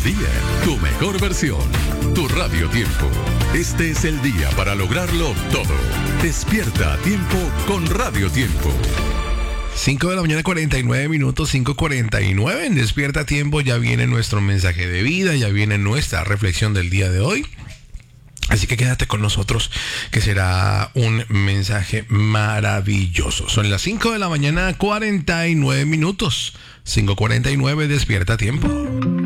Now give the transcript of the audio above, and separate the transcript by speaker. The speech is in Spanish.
Speaker 1: día, tu mejor versión, tu Radio Tiempo. Este es el día para lograrlo todo. Despierta a tiempo con Radio Tiempo.
Speaker 2: 5 de la mañana, 49 minutos, 5:49. En Despierta a Tiempo ya viene nuestro mensaje de vida, ya viene nuestra reflexión del día de hoy. Así que quédate con nosotros, que será un mensaje maravilloso. Son las 5 de la mañana, 49 minutos. 5:49, Despierta a Tiempo.